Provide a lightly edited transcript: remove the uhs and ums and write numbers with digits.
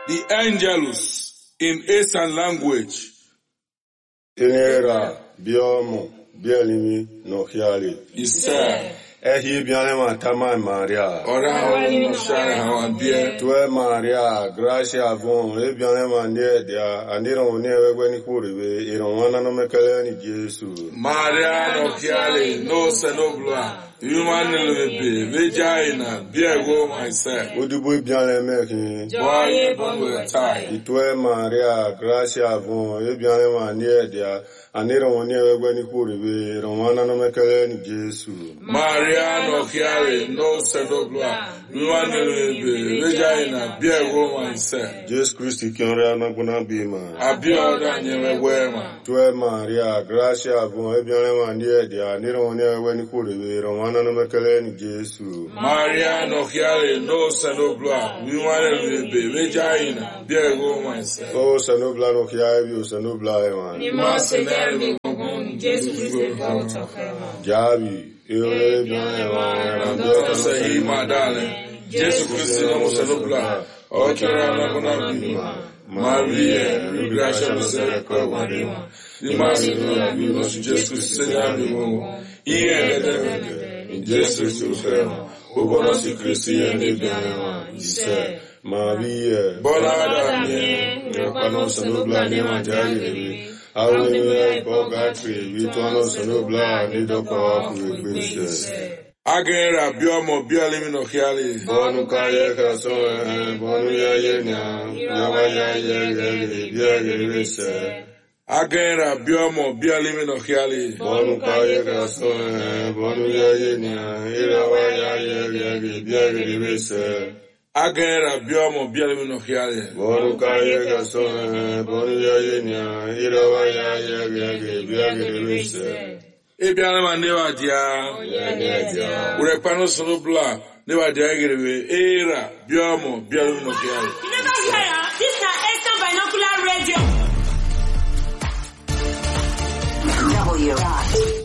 the Angelus in Eastern language. Inera, Biomo, Bielimi, Nohiali. Isa. Ehi Bianema Tama Maria. Ora no share how bia. Tue Maria, Gracia Von, Ebianema near there, and they don't never when you could be, you don't want to make any Jesus. Maria no Kiali, no Senobla. Human be vagina, beer go myself. Would you be Bianema? Boy, bon tie. Tue Maria, Gracia Von, Ebianema near there, and they don't never when you could be, you don't want to make any Jesus. Maria no Kiali, no Senobla. Human be vagina, beer go myself. Jesus Christ, Kiana Gunabima. Abia Daniel Wema. Tue Maria, Gracia Von, Ebianema near there, and they don't never when you could be, Jesus. Maria no Kiali, no Senobla, we want to be vagina, beer go myself. Oh, Senobla no Kiavi, Senobla, man. You must say, Jesus is the God of heaven. Javi, Say, my darling, Jesus Christ, no Senobla, or Carana Maria, Gracia no Seracoma. You must know Jesus Christ, in Jesus who was a Christian, he said, Maria, Bonada, Panos and Obla, Nematari, how will you Bogatri, Vitonos and Obla, Nidoka, Agera, Biomo, Bialimino Hiali, Bonukaya, Bonuya, Yavaya, Biaga, Agera, Biomo, Bialimino Hiali, Bonukaya, Bonuya, Iravaya, Biaga, Agera, Biomo, Bialimino Hiali, Bonukaya, Bonuya, Iravaya, Biaga, Ebianama never dia, Urepano Sonobla, never dia, Era, Biomo, Bialimino Hiali. You never hear this is Eastern Binocular Radio. W.